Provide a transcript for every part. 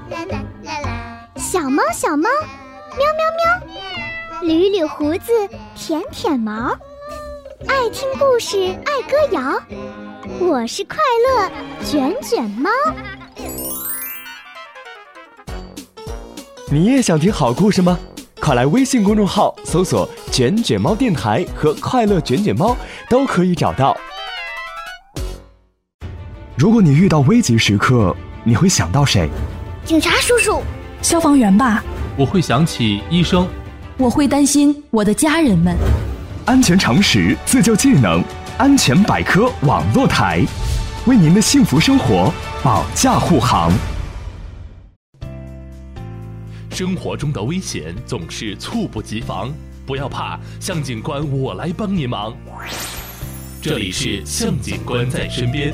小猫小猫，喵喵喵，捋捋胡子，舔舔毛，爱听故事，爱歌谣。我是快乐卷卷猫。 你也想听好故事吗？快来微信公众号搜索卷卷猫电台和快乐卷卷猫，都可以找到。如果你遇到危急时刻，你会想到谁？ 警察叔叔。 消防员吧。 我会想起医生。 我会担心我的家人们。 安全常识，自救技能，安全百科网络台，为您的幸福生活保驾护航。 生活中的危险总是猝不及防，不要怕，向警官我来帮您忙。这里是向警官在身边。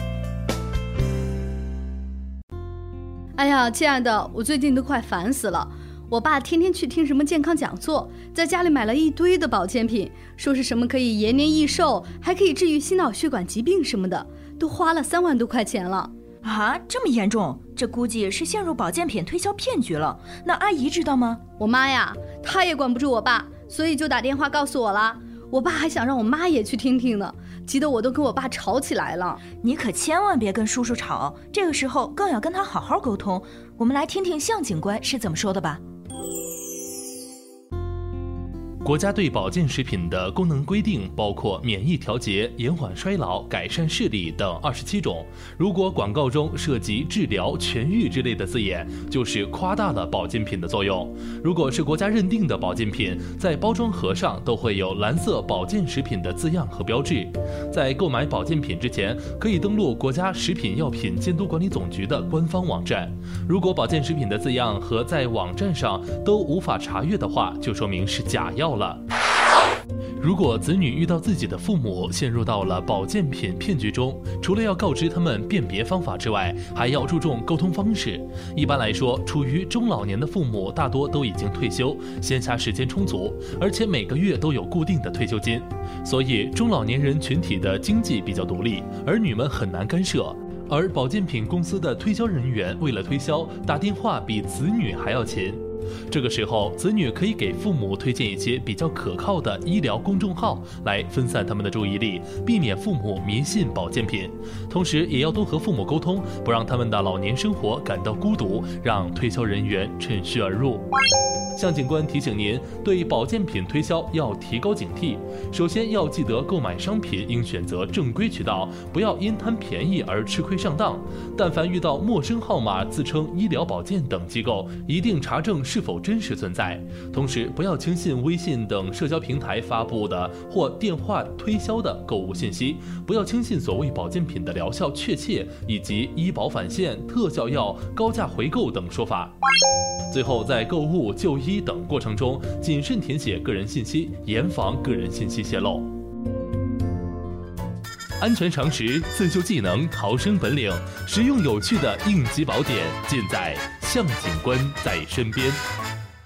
哎呀，亲爱的，我最近都快烦死了。我爸天天去听什么健康讲座，在家里买了一堆的保健品，说是什么可以延年益寿，还可以治愈心脑血管疾病什么的，都花了3万多块钱了。 啊，这么严重？这估计是陷入保健品推销骗局了。那阿姨知道吗？ 我妈呀，她也管不住我爸，所以就打电话告诉我了。我爸还想让我妈也去听听呢，急得我都跟我爸吵起来了。 你可千万别跟叔叔吵，这个时候更要跟他好好沟通。我们来听听向警官是怎么说的吧。 国家对保健食品的功能规定包括免疫调节、延缓衰老、改善视力等27种。如果广告中涉及治疗、痊愈之类的字眼，就是夸大了保健品的作用。如果是国家认定的保健品，在包装盒上都会有蓝色保健食品的字样和标志。在购买保健品之前，可以登录国家食品药品监督管理总局的官方网站。如果保健食品的字样和在网站上都无法查阅的话，就说明是假药了。如果子女遇到自己的父母陷入到了保健品骗局中，除了要告知他们辨别方法之外，还要注重沟通方式。一般来说，处于中老年的父母大多都已经退休，闲暇时间充足，而且每个月都有固定的退休金，所以中老年人群体的经济比较独立，儿女们很难干涉。而保健品公司的推销人员为了推销，打电话比子女还要勤。这个时候，子女可以给父母推荐一些比较可靠的医疗公众号，来分散他们的注意力，避免父母迷信保健品。同时，也要多和父母沟通，不让他们的老年生活感到孤独，让推销人员趁虚而入。向警官提醒您，对保健品推销要提高警惕。首先要记得，购买商品应选择正规渠道，不要因贪便宜而吃亏上当。但凡遇到陌生号码自称医疗保健等机构，一定查证是否真实存在。同时，不要轻信微信等社交平台发布的或电话推销的购物信息，不要轻信所谓保健品的疗效确切以及医保返现、特效药、高价回购等说法。最后，在购物、就医等过程中，谨慎填写个人信息，严防个人信息泄露。安全常识、自救技能、逃生本领，实用有趣的应急宝典，尽在向警官在身边。